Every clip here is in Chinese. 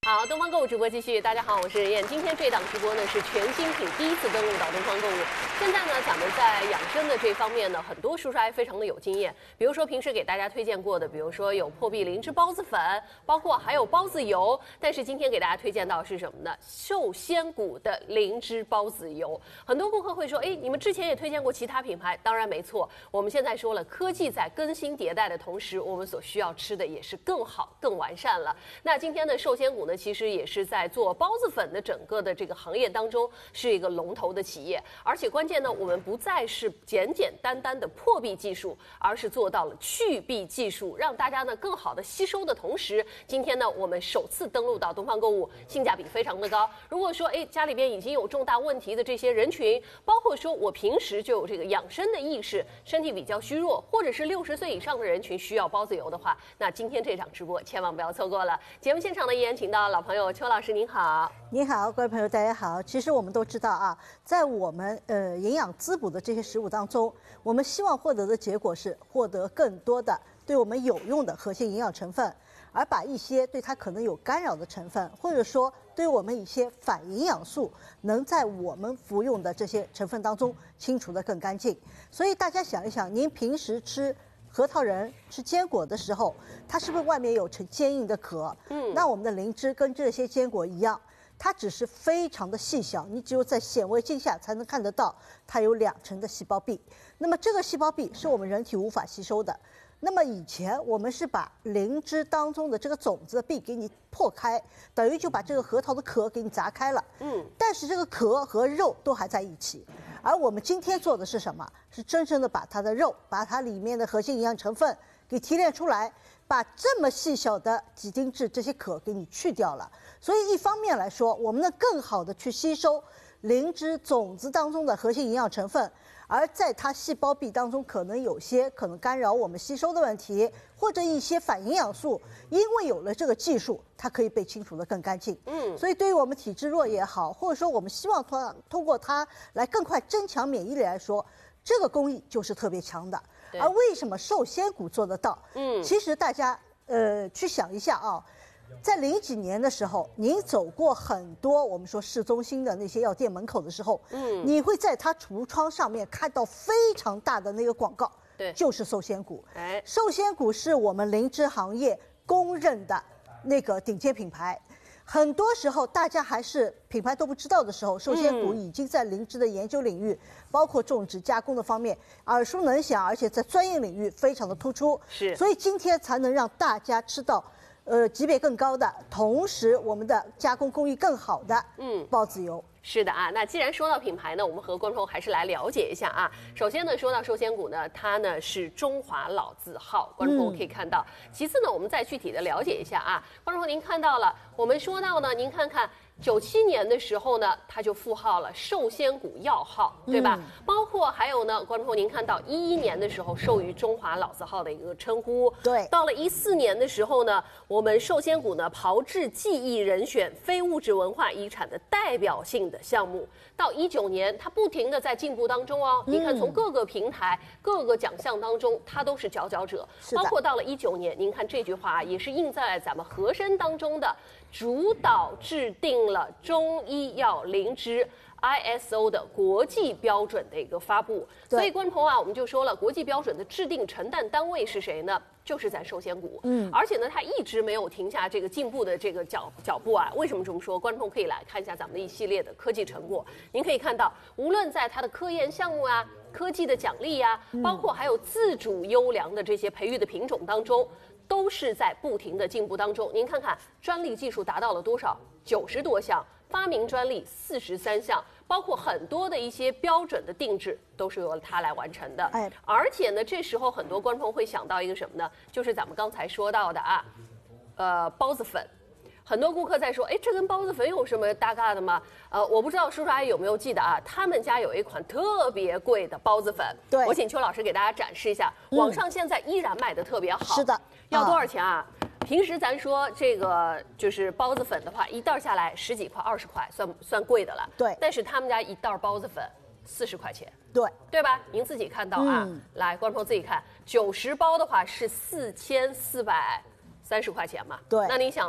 好，东方购物直播继续。大家好，我是任燕。今天这档直播呢是全新品，第一次登陆到东方购物。现在呢，咱们在养生的这方面呢，很多叔叔阿姨非常的有经验。比如说平时给大家推荐过的，比如说有破壁灵芝孢子粉，包括还有孢子油。但是今天给大家推荐到是什么呢？寿仙谷的灵芝孢子油。很多顾客会说，哎，你们之前也推荐过其他品牌，当然没错。我们现在说了，科技在更新迭代的同时，我们所需要吃的也是更好、更完善了。那今天的寿仙谷呢，其实也是在做孢子粉的整个的这个行业当中是一个龙头的企业，而且关键呢，我们不再是简简单单的破壁技术，而是做到了去壁技术，让大家呢更好的吸收的同时，今天呢我们首次登陆到东方购物，性价比非常的高。如果说家里边已经有重大问题的这些人群，包括说我平时就有这个养生的意识，身体比较虚弱，或者是60岁以上的人群需要孢子油的话，那今天这场直播千万不要错过了。节目现场呢依然请到老朋友邱老师，您好。 您好，各位朋友，大家好。其实我们都知道啊，在我们营养滋补的这些食物当中，我们希望获得的结果是获得更多的对我们有用的核心营养成分，而把一些对它可能有干扰的成分，或者说对我们一些反营养素，能在我们服用的这些成分当中清除得更干净。所以大家想一想，您平时吃核桃仁、吃坚果的时候，它是不是外面有层坚硬的壳？那我们的灵芝跟这些坚果一样，它只是非常的细小，你只有在显微镜下才能看得到它有2层的细胞壁。那么这个细胞壁是我们人体无法吸收的。那么以前我们是把灵芝当中的这个种子的壁给你破开，等于就把这个核桃的壳给你砸开了。但是这个壳和肉都还在一起。而我们今天做的是什么？是真正的把它的肉，把它里面的核心营养成分给提炼出来，把这么细小的几丁质这些壳给你去掉了。所以一方面来说，我们能更好的去吸收灵芝种子当中的核心营养成分，而在它细胞壁当中可能有些可能干扰我们吸收的问题，或者一些反营养素，因为有了这个技术，它可以被清除得更干净。所以对于我们体质弱也好，或者说我们希望通过它来更快增强免疫力来说，这个工艺就是特别强的。而为什么寿仙谷做得到？其实大家去想一下啊。在00几年的时候，您走过很多我们说市中心的那些药店门口的时候，你会在它橱窗上面看到非常大的那个广告， 对， 就是寿仙谷。寿仙谷是我们灵芝行业公认的那个顶尖品牌。很多时候大家还是品牌都不知道的时候，寿仙谷已经在灵芝的研究领域，包括种植加工的方面耳熟能详，而且在专业领域非常的突出。 是， 所以今天才能让大家吃到级别更高的，同时我们的加工工艺更好的孢子油。 是的啊，那既然说到品牌呢，我们和观众还是来了解一下啊。首先呢，说到寿仙谷呢，它呢是中华老字号，观众可以看到。其次呢，我们再具体的了解一下啊，观众您看到了，我们说到呢，您看看。97年的时候呢，它就复号了寿仙谷药号，对吧？包括还有呢，观众您看到11年的时候授予中华老字号的一个称呼。 对， 到了14年的时候呢，我们寿仙谷呢炮制技艺人选非物质文化遗产的代表性的项目。到19年，它不停的在进步当中哦。你看，从各个平台、各个奖项当中，它都是佼佼者。包括到了19年，您看这句话也是印在咱们和珅当中的。主导制定了中医药灵芝 ISO 的国际标准的一个发布，所以观众朋友啊，我们就说了，国际标准的制定承担单位是谁呢？就是咱寿仙谷。而且呢，它一直没有停下这个进步的这个脚步啊。为什么这么说？观众可以来看一下咱们的一系列的科技成果。您可以看到，无论在它的科研项目啊、科技的奖励啊，包括还有自主优良的这些培育的品种当中。都是在不停的进步当中。您看看，专利技术达到了多少？90多项，发明专利43项，包括很多的一些标准的定制，都是由它来完成的。而且呢，这时候很多观众会想到一个什么呢？就是咱们刚才说到的啊，孢子粉。很多顾客在说，哎，这跟孢子粉有什么搭嘎的吗？我不知道叔叔阿姨有没有记得啊？他们家有一款特别贵的孢子粉， 对， 我请邱老师给大家展示一下。网上现在依然卖的特别好。 是的， 要多少钱啊？平时咱说这个就是孢子粉的话，一袋下来10几块、20块，算贵的了。 对， 但是他们家一袋孢子粉40块钱。 对吧？您自己看到啊，来，观众自己看，90包的话是4430块钱嘛。 对， 那您想。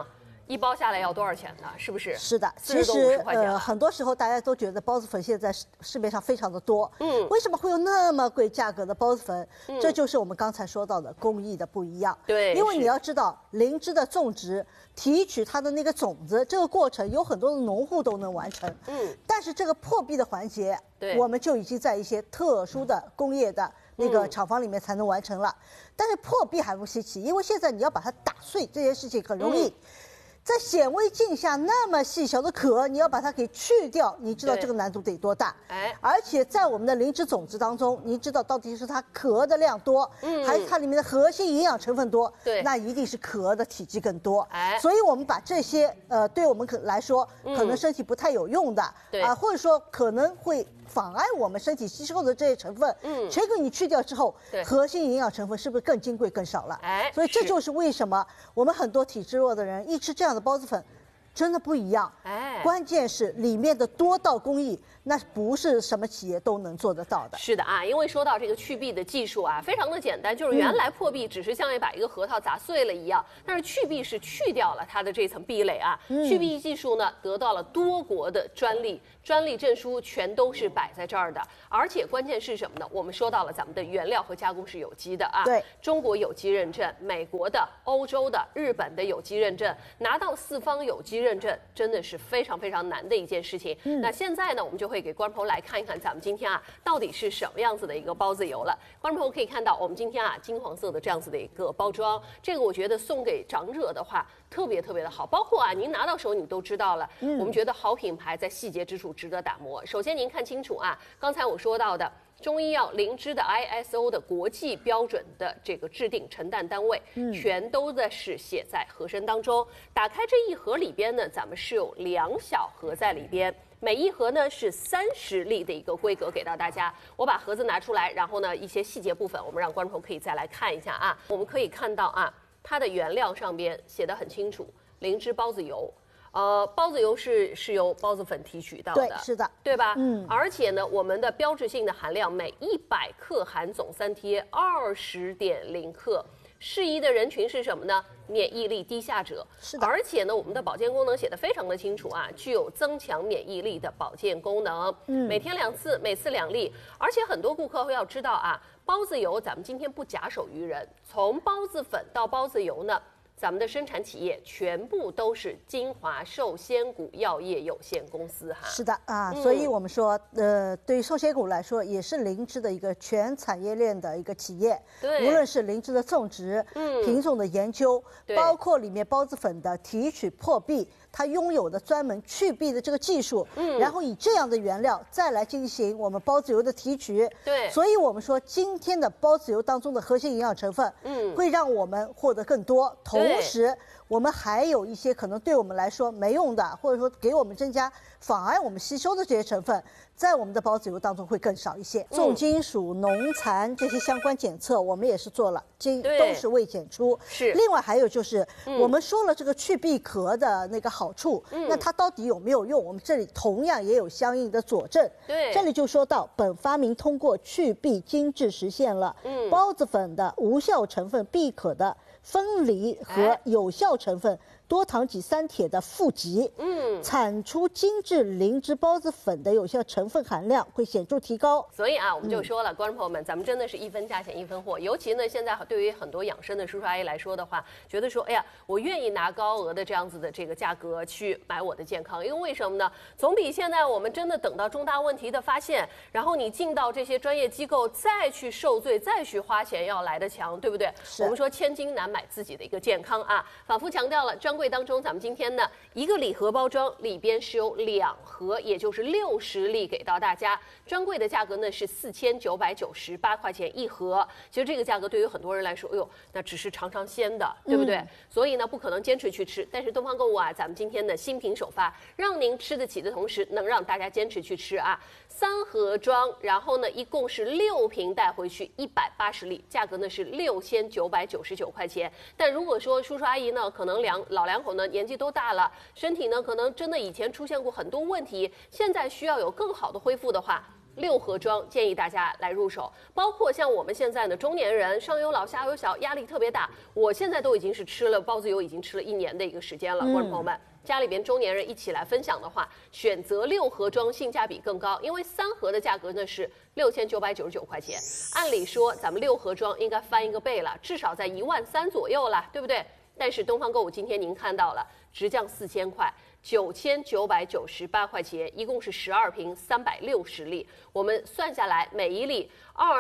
一包下来要多少钱呢？是不是？ 是的， 40多其实 50块钱了很多时候大家都觉得孢子粉现在市面上非常的多，为什么会有那么贵价格的孢子粉？这就是我们刚才说到的工艺的不一样。 对， 因为你要知道，灵芝的种植、提取它的那个种子，这个过程有很多的农户都能完成，但是这个破壁的环节，我们就已经在一些特殊的工业的那个厂房里面才能完成了。但是破壁还不稀奇，因为现在你要把它打碎这件事情很容易。在显微镜下那么细小的壳，你要把它给去掉，你知道这个难度得多大？而且在我们的灵芝种子当中，你知道到底是它壳的量多，还是它里面的核心营养成分多？ 对， 那一定是壳的体积更多。所以我们把这些对我们来说可能身体不太有用的，或者说可能会妨碍我们身体吸收的这些成分，全给你去掉之后，核心营养成分是不是更金贵更少了？所以这就是为什么我们很多体质弱的人一吃这样的孢子粉，真的不一样。关键是里面的多道工艺，那不是什么企业都能做得到的。 是的啊，因为说到这个去壁的技术啊，非常的简单，就是原来破壁只是像把一个核桃砸碎了一样，但是去壁是去掉了它的这层壁垒啊。去壁技术呢得到了多国的专利证书，全都是摆在这儿的。而且关键是什么呢？我们说到了咱们的原料和加工是有机的啊， 对， 中国有机认证、美国的、欧洲的、日本的有机认证，拿到4方有机认证真的是非常非常难的一件事情。那现在呢，我们就会给观众朋友来看一看咱们今天啊到底是什么样子的一个孢子油了。观众朋友可以看到，我们今天啊金黄色的这样子的一个包装，这个我觉得送给长者的话特别特别的好，包括啊您拿到手你都知道了，我们觉得好品牌在细节之处值得打磨。首先您看清楚啊，刚才我说到的中医药灵芝的 ISO 的国际标准的这个制定承担单位，全都是写在盒身当中。打开这一盒里边呢，咱们是有2小盒在里边，每一盒呢是30粒的一个规格给到大家。我把盒子拿出来，然后呢一些细节部分我们让观众可以再来看一下啊。我们可以看到啊，它的原料上边写得很清楚，灵芝孢子油。孢子油是由孢子粉提取到的， 对，是的， 对吧？而且呢，我们的标志性的含量每100克含总三萜20.0克。适宜的人群是什么呢？免疫力低下者。 是的。 而且呢，我们的保健功能写得非常的清楚啊，具有增强免疫力的保健功能。每天2次，每次2粒。而且很多顾客会要知道啊，孢子油咱们今天不假手于人，从孢子粉到孢子油呢，咱们的生产企业全部都是金华寿仙谷药业有限公司哈。 是的啊，所以我们说，对于寿仙谷来说，也是灵芝的一个全产业链的一个企业。 对， 无论是灵芝的种植、品种的研究，包括里面孢子粉的提取破壁，它拥有的专门去壁的这个技术，然后以这样的原料再来进行我们孢子油的提取。 对， 所以我们说今天的孢子油当中的核心营养成分，会让我们获得更多，同时我们还有一些可能对我们来说没用的，或者说给我们增加妨碍我们吸收的这些成分，在我们的孢子油当中会更少一些。重金属、农残这些相关检测，我们也是做了，都是未检出。 是。 另外还有就是，我们说了这个去壁壳的那个好处，那它到底有没有用？我们这里同样也有相应的佐证。 对。 这里就说到，本发明通过去壁精致实现了孢子粉的无效成分壁壳的分离和有效成分多糖己3铁的负极，产出精致灵芝孢子粉的有效成分含量会显著提高。 所以啊，我们就说了，观众朋友们，咱们真的是一分价钱一分货。尤其呢，现在对于很多养生的叔叔阿姨来说的话，觉得说，哎呀，我愿意拿高额的这样子的这个价格去买我的健康，因为为什么呢？总比现在我们真的等到重大问题的发现，然后你进到这些专业机构再去受罪、再去花钱要来的强，对不对？我们说千金难买自己的一个健康啊，反复强调了。专柜当中，咱们今天呢一个礼盒包装里边是有2盒，也就是60粒给到大家。专柜的价格呢是4998块钱一盒。其实这个价格对于很多人来说，哎呦，那只是尝尝鲜的，对不对？所以呢不可能坚持去吃。但是东方购物啊，咱们今天的新品首发，让您吃得起的同时，能让大家坚持去吃啊。3盒装，然后呢一共是6瓶带回去，180粒，价格呢是6999块钱。但如果说叔叔阿姨呢，可能老两口呢年纪都大了，身体呢可能真的以前出现过很多问题，现在需要有更好的恢复的话， 6盒装建议大家来入手，包括像我们现在的中年人，上有老下有小，压力特别大。我现在都已经是吃了包子油，已经吃了1年的一个时间了，观众朋友们。家里边中年人一起来分享的话，选择6盒装性价比更高，因为3盒的价格呢是6999块钱。按理说咱们6盒装应该翻一个倍了，至少在13000左右了，对不对？但是东方购物今天您看到了，直降4000块。9998块钱，一共是12瓶360粒，我们算下来每一粒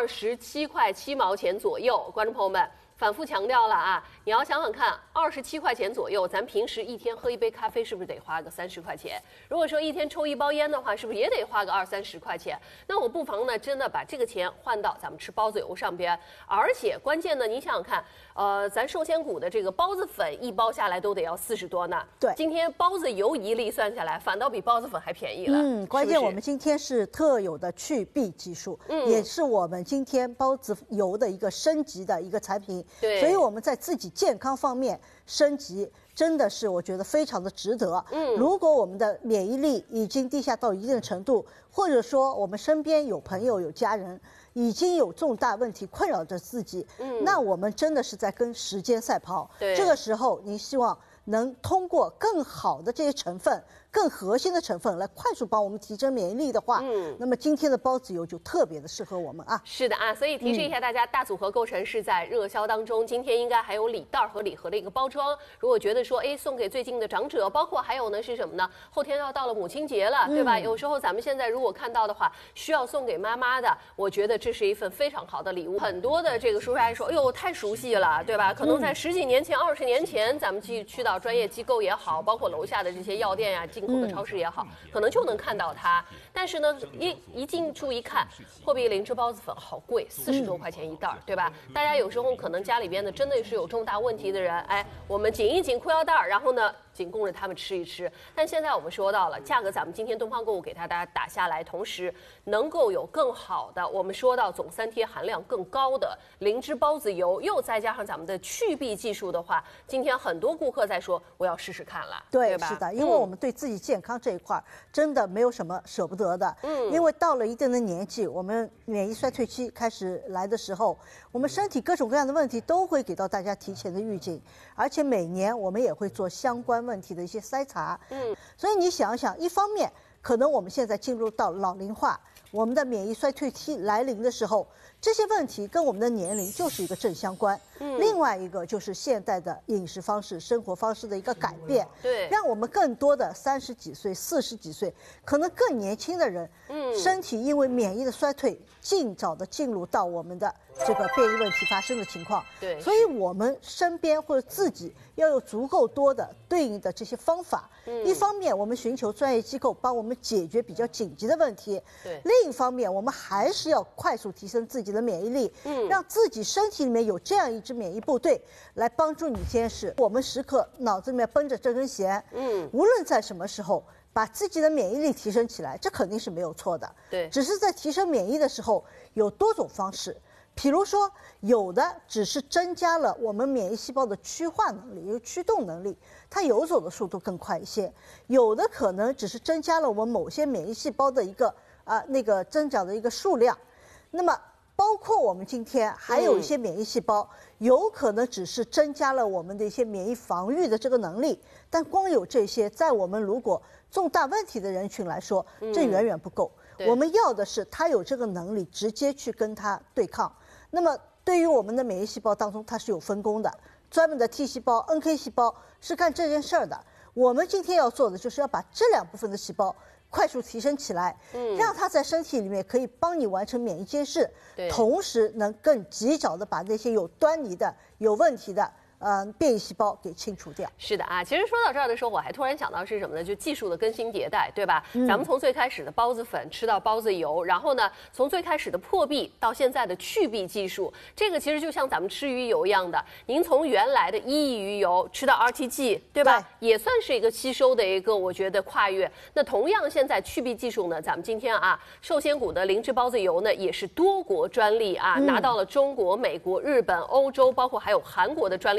27块7毛钱左右。观众朋友们，反复强调了啊，你要想想看，27块钱左右，咱平时一天喝一杯咖啡是不是得花个30块钱？如果说一天抽1包烟的话，是不是也得花个20-30块钱？那我不妨呢，真的把这个钱换到咱们吃包子油上边。而且关键呢，你想想看，咱寿仙谷的这个包子粉1包下来都得要40多呢。 对， 今天包子油1粒算下来，反倒比包子粉还便宜了。 关键我们今天是特有的去弊技术，也是我们今天包子油的一个升级的一个产品。 对， 所以我们在自己健康方面升级，真的是我觉得非常的值得。如果我们的免疫力已经低下到一定的程度，或者说我们身边有朋友有家人已经有重大问题困扰着自己，那我们真的是在跟时间赛跑。 对， 这个时候您希望能通过更好的这些成分、更核心的成分来快速帮我们提升免疫力的话，那么今天的包子油就特别的适合我们啊。 是的啊，所以提示一下大家，大组合购成是在热销当中，今天应该还有礼袋和礼盒的一个包装。如果觉得说，送给最近的长者，包括还有呢是什么呢？后天要到了母亲节了，对吧？有时候咱们现在如果看到的话，需要送给妈妈的，我觉得这是一份非常好的礼物。很多的这个叔叔阿姨说，哎呦，太熟悉了，对吧？可能在10几年前、20年前，咱们去到专业机构也好，包括楼下的这些药店呀、进口的超市也好，可能就能看到它。但是呢，一进去一看，货币灵芝包子粉好贵，40多块钱一袋，对吧？大家有时候可能家里边的真的是有重大问题的人，我们紧一紧裤腰带，然后呢，仅供着他们吃一吃。但现在我们说到了价格，咱们今天东方购物给大家打下来，同时能够有更好的，我们说到总3贴含量更高的灵芝包子油，又再加上咱们的去弊技术的话，今天很多顾客在说我要试试看了，对吧？ 是的，因为我们对自己健康这一块真的没有什么舍不得的。因为到了一定的年纪，我们免疫衰退期开始来的时候，我们身体各种各样的问题都会给到大家提前的预警，而且每年我们也会做相关问题的一些筛查。所以你想想，一方面可能我们现在进入到老龄化，我们的免疫衰退期来临的时候，这些问题跟我们的年龄就是一个正相关。另外一个就是现代的饮食方式、生活方式的一个改变， 对， 让我们更多的30几岁、40几岁，可能更年轻的人，身体因为免疫的衰退，尽早的进入到我们的这个变异问题发生的情况。 对， 所以我们身边或者自己要有足够多的对应的这些方法。一方面我们寻求专业机构帮我们解决比较紧急的问题， 对， 另一方面我们还是要快速提升自己的免疫力，让自己身体里面有这样一支免疫部队来帮助你监视。我们时刻脑子里面绷着这根弦，无论在什么时候把自己的免疫力提升起来，这肯定是没有错的。 对， 只是在提升免疫的时候有多种方式。比如说，有的只是增加了我们免疫细胞的趋化能力、驱动能力，它游走的速度更快一些；有的可能只是增加了我们某些免疫细胞的一个那个增长的一个数量。那么，包括我们今天还有一些免疫细胞，有可能只是增加了我们的一些免疫防御的这个能力，但光有这些，在我们如果重大问题的人群来说，这远远不够。我们要的是它有这个能力，直接去跟它对抗。那么对于我们的免疫细胞当中，它是有分工的，专门的 T 细胞、NK 细胞是干这件事儿的。我们今天要做的就是要把这2部分的细胞快速提升起来，让它在身体里面可以帮你完成免疫监视，同时能更及早的把那些有端倪的、有问题的变异细胞给清除掉。 是的啊，其实说到这儿的时候，我还突然想到是什么呢？就技术的更新迭代，对吧？咱们从最开始的包子粉吃到包子油，然后呢，从最开始的破壁到现在的去壁技术，这个其实就像咱们吃鱼油一样的，您从原来的1亿鱼油吃到 RTG， 对吧？也算是一个吸收的一个我觉得跨越。那同样现在去壁技术呢，咱们今天啊，寿仙谷的灵芝包子油呢，也是多国专利啊，拿到了中国、美国、日本、欧洲，包括还有韩国的专利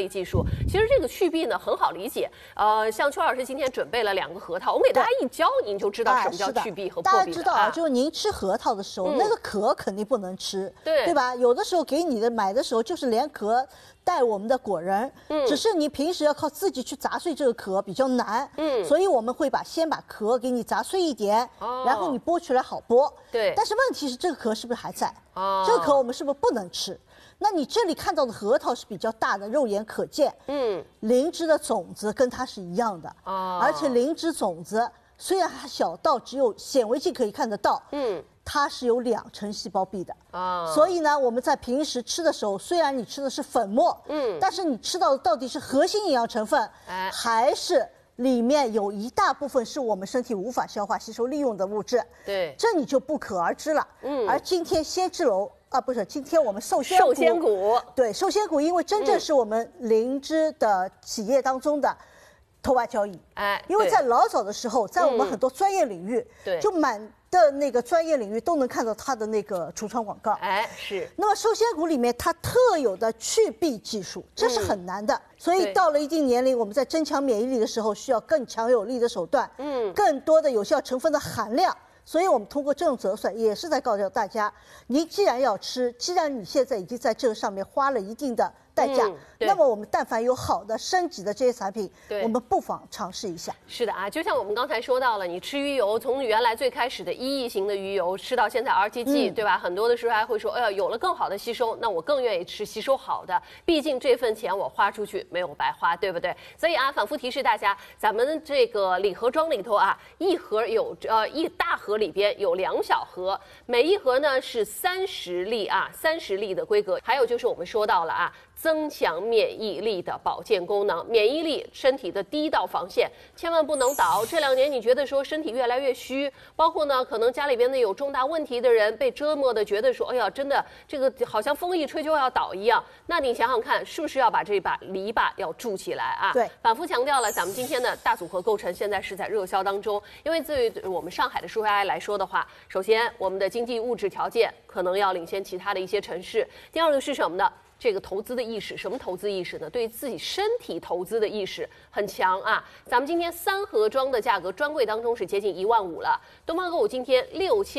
技术。其实这个去痹呢很好理解，像邱老师今天准备了2个核桃，我给大家一教，您就知道什么叫去痹和破壁了。 大家知道啊，就是您吃核桃的时候，那个壳肯定不能吃，对吧？有的时候给你的买的时候就是连壳带我们的果仁，只是你平时要靠自己去砸碎这个壳比较难，所以我们会先把壳给你砸碎一点，然后你剥出来好剥。 对， 但是问题是这个壳是不是还在？这个壳我们是不是不能吃？那你这里看到的核桃是比较大的，肉眼可见。灵芝的种子跟它是一样的，而且灵芝种子虽然它小到只有显微镜可以看得到，它是有2层细胞壁的所以呢，我们在平时吃的时候，虽然你吃的是粉末，但是你吃到的到底是核心营养成分，还是里面有一大部分是我们身体无法消化吸收利用的物质？ 对， 这你就不可而知了。而今天先知楼。不是，今天我们寿仙谷，对，寿仙谷，因为真正是我们灵芝的企业当中的头把交椅。因为在老早的时候，在我们很多专业领域，就满的那个专业领域都能看到它的那个橱窗广告。 是。 那么寿仙谷里面它特有的去痹技术，这是很难的。所以到了一定年龄，我们在增强免疫力的时候，需要更强有力的手段，更多的有效成分的含量。所以我们通过这种折算，也是在告诉大家，您既然要吃，既然你现在已经在这个上面花了一定的代价，那么我们但凡有好的升级的这些产品，我们不妨尝试一下。 是的啊，就像我们刚才说到了，你吃鱼油，从原来最开始的1亿型的鱼油，吃到现在 RTG，对吧？很多的时候还会说，哎呀，有了更好的吸收，那我更愿意吃吸收好的，毕竟这份钱我花出去没有白花，对不对？所以啊，反复提示大家，咱们这个礼盒装里头啊，一盒有一大盒里边有2小盒，每一盒呢是30粒啊，30粒的规格。还有就是我们说到了啊，增强免疫力的保健功能，免疫力身体的第一道防线，千万不能倒。这2年你觉得说身体越来越虚，包括呢可能家里边的有重大问题的人被折磨的觉得说，哎呀，真的这个好像风一吹就要倒一样。那你想想看，是不是要把这把篱笆要筑起来啊？ 对， 反复强调了，咱们今天的大组合构成现在是在热销当中，因为对于我们上海的舒AI来说的话，首先我们的经济物质条件可能要领先其他的一些城市，第二个是什么呢？这个投资的意识，什么投资意识呢？对自己身体投资的意识很强啊！咱们今天3盒装的价格，专柜当中是接近15000了。东方购物今天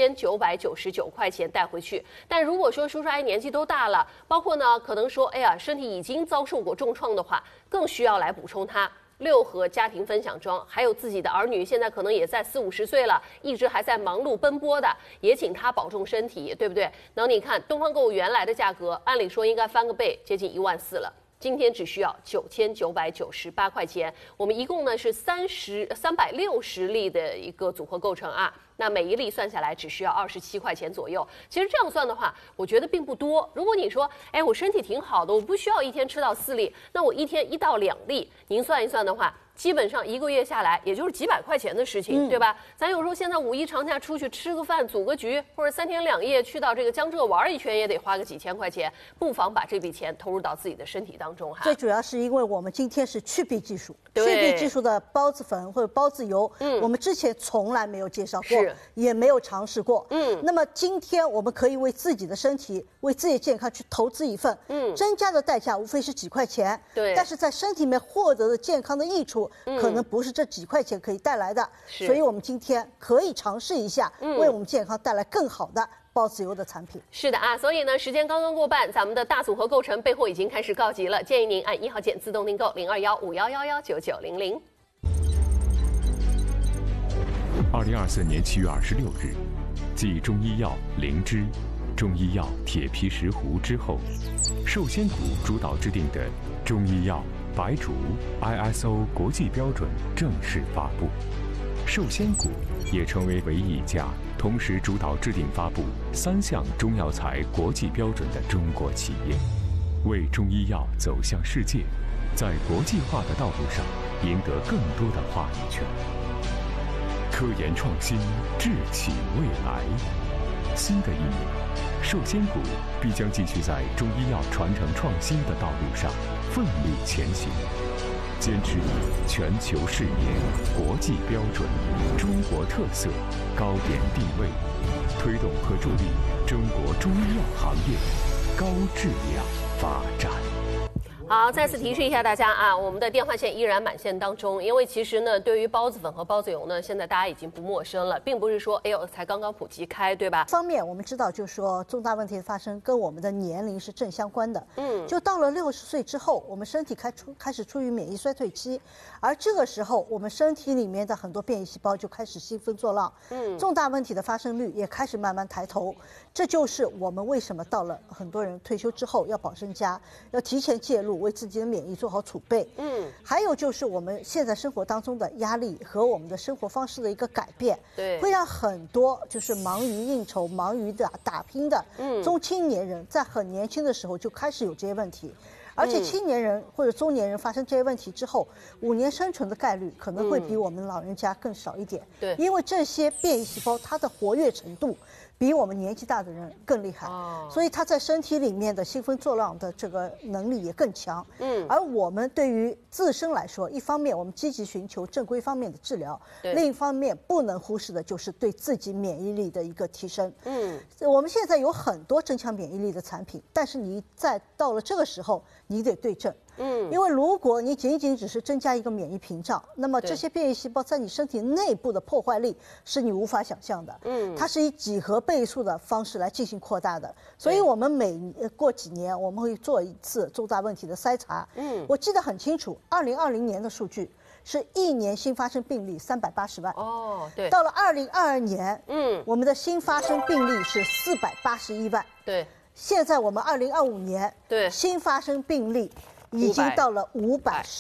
6999块钱带回去。但如果说叔叔阿姨年纪都大了，包括呢可能说，哎呀，身体已经遭受过重创的话，更需要来补充它。6盒家庭分享装，还有自己的儿女，现在可能也在40、50岁了，一直还在忙碌奔波的，也请他保重身体，对不对？然后你看东方购物原来的价格，按理说应该翻个倍，接近14000了。今天只需要9998块钱，我们一共呢是360粒的一个组合构成啊，那每一粒算下来只需要27块钱左右。其实这样算的话，我觉得并不多。如果你说，哎，我身体挺好的，我不需要一天吃到4粒，那我一天1到2粒，您算一算的话，基本上1个月下来也就是几百块钱的事情，对吧？咱有时候现在5一长假出去吃个饭、组个局，或者3天2夜去到这个江浙玩一圈，也得花个几千块钱，不妨把这笔钱投入到自己的身体当中哈。 最主要是因为我们今天是去痹技术，去痹技术的孢子粉或者孢子油，我们之前从来没有介绍过，也没有尝试过。那么今天我们可以为自己的身体、为自己的健康去投资一份，增加的代价无非是几块钱， 对， 但是在身体里面获得的健康的益处，可能不是这几块钱可以带来的，所以我们今天可以尝试一下，为我们健康带来更好的孢子油的产品。 是的啊，所以呢，时间刚刚过半，咱们的大组合构成备货已经开始告急了，建议您按1号键自动订购0215119900。 2024年7月26日，继中医药灵芝、中医药铁皮石斛之后，寿仙谷主导制定的中医药白术 ISO 国际标准正式发布。寿仙谷也成为唯一一家同时主导制定发布3项中药材国际标准的中国企业，为中医药走向世界，在国际化的道路上赢得更多的话语权。科研创新，智企未来。新的一年，寿仙谷必将继续在中医药传承创新的道路上奋力前行，坚持以全球视野、国际标准、中国特色、高点定位，推动和助力中国中医药行业高质量发展。 好，再次提示一下大家啊，我们的电话线依然满线当中，因为其实呢，对于孢子粉和孢子油呢，现在大家已经不陌生了，并不是说才刚刚普及开，对吧？ 方面我们知道，就是说重大问题的发生跟我们的年龄是正相关的。就到了60岁之后，我们身体开始处于免疫衰退期，而这个时候我们身体里面的很多变异细胞就开始兴风作浪，重大问题的发生率也开始慢慢抬头。这就是我们为什么到了很多人退休之后要保身家，要提前介入，为自己的免疫做好储备。还有就是我们现在生活当中的压力和我们的生活方式的一个改变， 对， 会让很多就是忙于应酬、忙于打拼的中青年人，在很年轻的时候就开始有这些问题。而且青年人或者中年人发生这些问题之后，5年生存的概率可能会比我们老人家更少一点。 对， 因为这些变异细胞它的活跃程度比我们年纪大的人更厉害，所以它在身体里面的兴风作浪的这个能力也更强。而我们对于自身来说，一方面我们积极寻求正规方面的治疗，另一方面不能忽视的就是对自己免疫力的一个提升。我们现在有很多增强免疫力的产品，但是你到了这个时候，你得对症。因为如果你仅仅只是增加一个免疫屏障，那么这些变异细胞在你身体内部的破坏力是你无法想象的。它是以几何倍数的方式来进行扩大的。所以我们过几年我们会做一次重大问题的筛查。我记得很清楚，2020年的数据是1年新发生病例380万。 对。 到了2022年，我们的新发生病例是481万。 对。 现在我们2025年，新发生病例已经到了510